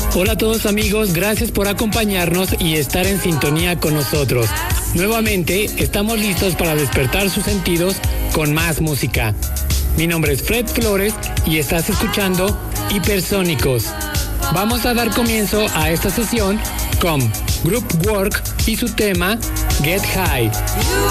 Hola a todos amigos, gracias por acompañarnos y estar en sintonía con nosotros. Nuevamente estamos listos para despertar sus sentidos con más música. Mi nombre es Fred Flores y estás escuchando Hipersónicos. Vamos a dar comienzo a esta sesión con Group Work y su tema Get High.